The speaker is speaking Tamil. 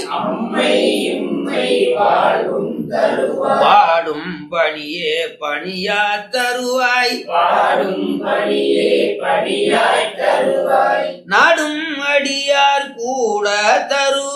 அம்மை இம்மை வாழும் தருவாய் பாடும் பணியே பணியா தருவாய் பாடும் பணியே பணியாய் தருவாய்